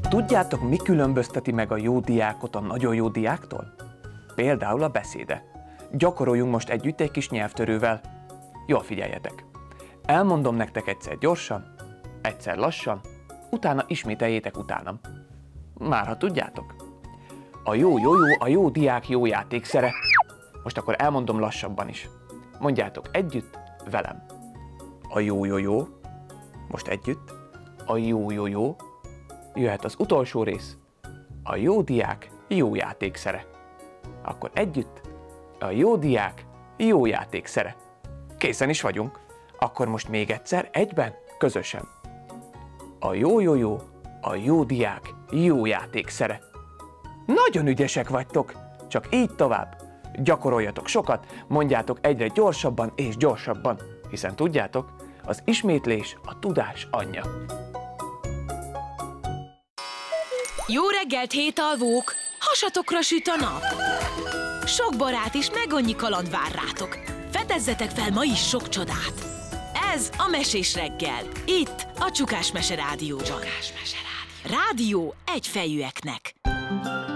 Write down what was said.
Tudjátok, mi különbözteti meg a jó diákot a nagyon jó diáktól? Például a beszéde. Gyakoroljunk most együtt egy kis nyelvtörővel. Jól figyeljetek! Elmondom nektek egyszer gyorsan, egyszer lassan, utána ismételjétek utánam. Már ha tudjátok. A jó diák jó játékszere. Most akkor elmondom lassabban is. Mondjátok együtt velem. A jó. Most együtt. A jó. Jöhet az utolsó rész. A jó diák jó játékszere. Akkor együtt. A jó diák jó játékszere. Készen is vagyunk. Akkor most még egyszer, egyben, közösen. A jó, a jó diák jó játékszere. Nagyon ügyesek vagytok, csak így tovább. Gyakoroljatok sokat, mondjátok egyre gyorsabban és gyorsabban, hiszen tudjátok, az ismétlés a tudás anyja. Jó reggelt, hétalvók! Hasatokra süt a nap! Sok barát is meg annyi kaland vár rátok. Fedezzetek fel ma is sok csodát! Ez a Mesés reggel, itt a Csukás Mese Rádióban. Rádió egyfejűeknek.